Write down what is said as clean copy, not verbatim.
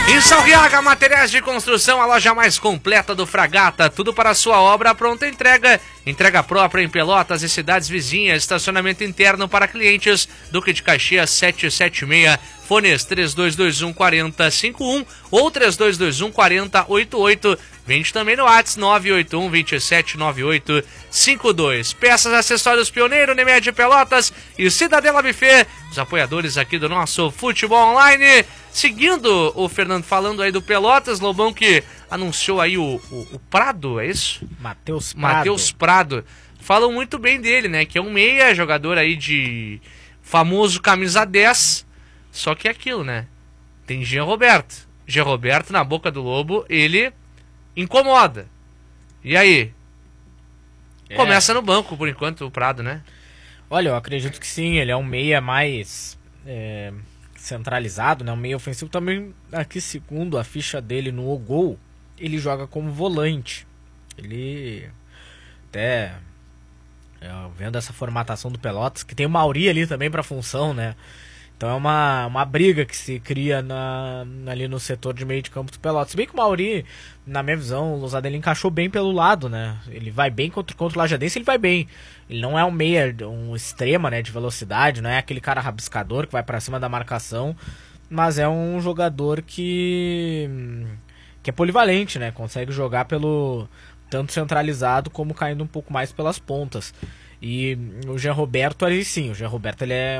Em Salguiaga, materiais de construção, a loja mais completa do Fragata. Tudo para a sua obra, pronta entrega. Entrega própria em Pelotas e cidades vizinhas. Estacionamento interno para clientes. Duque de Caxias 776. Fones 3221 4051 ou 3221 4088. Vende também no WhatsApp 981 279852. Peças, acessórios Pioneiro, Unimed Pelotas e Cidadela Buffet. Os apoiadores aqui do nosso Futebol Online. Seguindo o Fernando falando aí do Pelotas, Lobão, que anunciou aí o Prado, é isso? Matheus Prado. Falam muito bem dele, né? Que é um meia, jogador aí de famoso camisa 10. Só que é aquilo, né? Tem Jean Roberto. Jean Roberto, na boca do Lobo, ele incomoda. E aí? Começa no banco, por enquanto, o Prado, né? Olha, eu acredito que sim. Ele é um meia mais centralizado, né? Um meia ofensivo. Também, aqui, segundo a ficha dele no Gol, ele joga como volante. Ele até... vendo essa formatação do Pelotas, que tem o Mauri ali também pra função, né? Então é uma briga que se cria ali no setor de meio de campo do Pelotas. Se bem que o Mauri, na minha visão, o Lousada, ele encaixou bem pelo lado, né? Ele vai bem contra o Lajadense, ele vai bem. Ele não é um meia, um extrema, né, de velocidade, não é aquele cara rabiscador que vai pra cima da marcação, mas é um jogador que é polivalente, né? Consegue jogar pelo tanto centralizado como caindo um pouco mais pelas pontas. E o Jean Roberto ali sim, o Jean Roberto ele é